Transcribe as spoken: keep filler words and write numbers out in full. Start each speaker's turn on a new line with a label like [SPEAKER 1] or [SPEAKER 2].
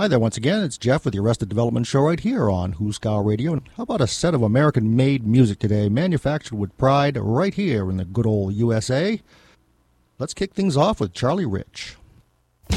[SPEAKER 1] Hi there once again, it's Jeff with the Arrested Development Show right here on Hooskow Radio. And how about a set of American-made music today, manufactured with pride right here in the good old U S A? Let's kick things off with Charlie Rich.